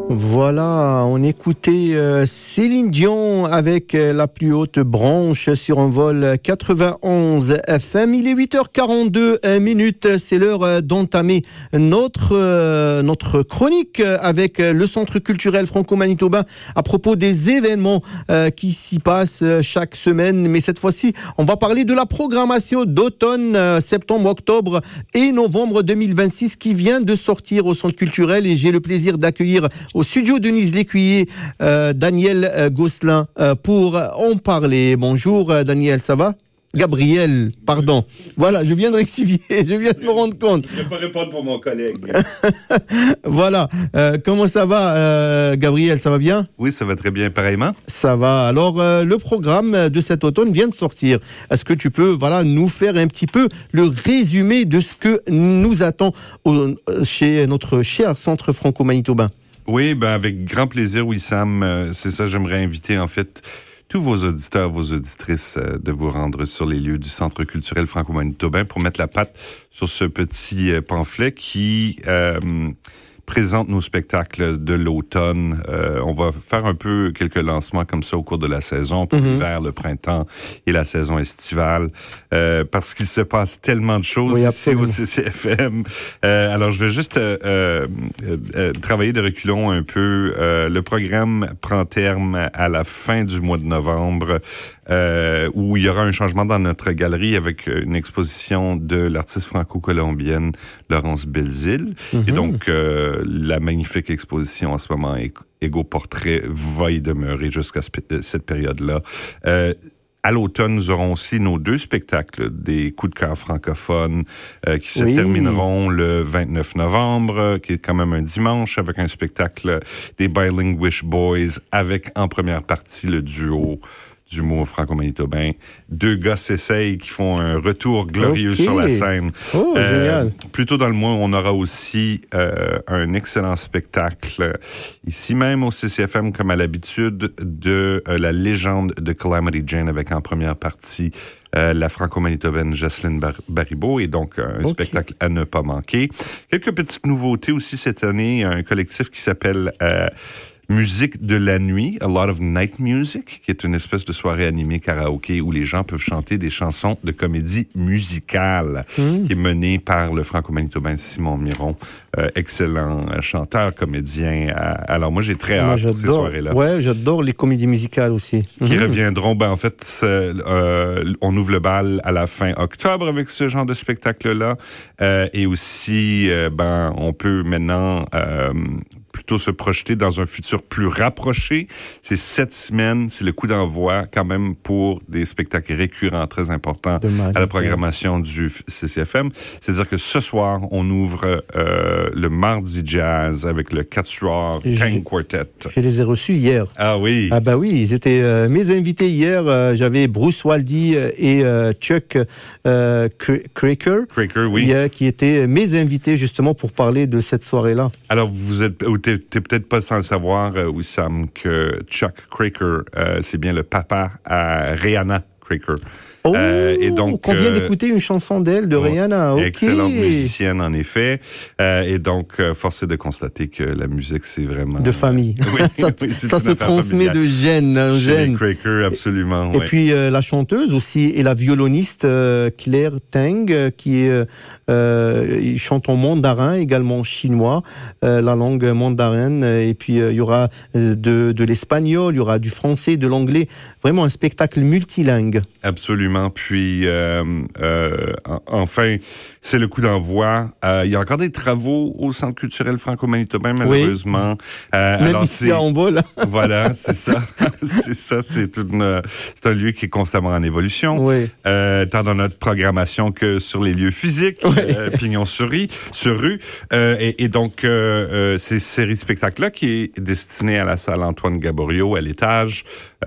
Voilà, on écoutait Céline Dion avec la plus haute branche sur un vol 91 FM. Il est 8h42 minutes, c'est l'heure d'entamer notre chronique avec le Centre culturel franco-manitobain à propos des événements qui s'y passent chaque semaine. Mais cette fois-ci, on va parler de la programmation d'automne, septembre, octobre et novembre 2026 qui vient de sortir au Centre culturel, et j'ai le plaisir d'accueillir au studio Denise Lécuyer, Daniel Gosselin, pour en parler. Bonjour Daniel, ça va ? Gabriel, pardon. Voilà, je viens de rectifier, je viens de me rendre compte. Je ne vais pas répondre pour mon collègue. Voilà, comment ça va Gabriel, ça va bien ? Oui, ça va très bien, pareillement. Ça va. Alors, le programme de cet automne vient de sortir. Est-ce que tu peux nous faire un petit peu le résumé de ce que nous attend chez notre cher Centre franco-manitobain ? Oui, avec grand plaisir, Wissam. C'est ça, j'aimerais inviter en fait tous vos auditeurs, vos auditrices de vous rendre sur les lieux du Centre culturel franco-manitobain pour mettre la patte sur ce petit pamphlet qui présente nos spectacles de l'automne. On va faire un peu quelques lancements comme ça au cours de la saison pour l'hiver, le printemps et la saison estivale, parce qu'il se passe tellement de choses ici au CCFM. Alors, je vais juste travailler de reculons un peu. Le programme prend terme à la fin du mois de novembre, où il y aura un changement dans notre galerie avec une exposition de l'artiste franco-colombienne Laurence Belzile. Et donc, la magnifique exposition en ce moment, Ego Portrait, va y demeurer jusqu'à cette période-là. À l'automne, nous aurons aussi nos 2 spectacles des coups de cœur francophones qui se termineront le 29 novembre, qui est quand même un dimanche, avec un spectacle des Bilinguish Boys avec en première partie le duo d'humour franco-manitobain. 2 gars s'essayent qui font un retour glorieux sur la scène. Oh, génial. Plus tôt dans le mois, on aura aussi un excellent spectacle, ici même au CCFM, comme à l'habitude, de la légende de Calamity Jane, avec en première partie la franco-manitobaine Jocelyne Baribeau, et donc un spectacle à ne pas manquer. Quelques petites nouveautés aussi cette année, un collectif qui s'appelle Musique de la nuit, A Lot of Night Music, qui est une espèce de soirée animée karaoké où les gens peuvent chanter des chansons de comédie musicale, qui est menée par le franco-manitobain Simon Miron, excellent chanteur, comédien. Alors moi, j'ai très hâte pour ces soirées-là. Ouais, j'adore les comédies musicales aussi. Qui reviendront, en fait, on ouvre le bal à la fin octobre avec ce genre de spectacle-là. Et aussi, on peut maintenant plutôt se projeter dans un futur plus rapproché. C'est 7 semaines, c'est le coup d'envoi quand même pour des spectacles récurrents très importants à la programmation du CCFM. C'est-à-dire que ce soir, on ouvre le Mardi Jazz avec le Quatuor Tang Quartet. Je les ai reçus hier. Ah oui? Ah bah oui, ils étaient mes invités hier. J'avais Bruce Waldy et Chuck Craker, oui. Qui étaient mes invités justement pour parler de cette soirée-là. Alors, t'es peut-être pas sans le savoir, Wissam, que Chuck Craker, c'est bien le papa à Rihanna Craker. Oh, et donc, qu'on vient d'écouter une chanson d'elle, de Rihanna. Okay. Excellente musicienne, en effet. Et donc, force est de constater que la musique, c'est vraiment... De famille. Oui, ça se transmet de gène en gène. Craker, absolument. Et puis, la chanteuse aussi, et la violoniste Claire Tang, qui est... il chante en mandarin, également chinois, la langue mandarine. Et puis, il y aura de l'espagnol, il y aura du français, de l'anglais. Vraiment un spectacle multilingue. Absolument. Puis, enfin, c'est le coup d'envoi. Il y a encore des travaux au Centre culturel franco-manitobain, malheureusement. Même ici, on va, là. Voilà, c'est ça. C'est un lieu qui est constamment en évolution. Oui. Tant dans notre programmation que sur les lieux physiques, pignon sur rue. Et donc, c'est cette série de spectacles-là qui est destinée à la salle Antoine Gaborio à l'étage.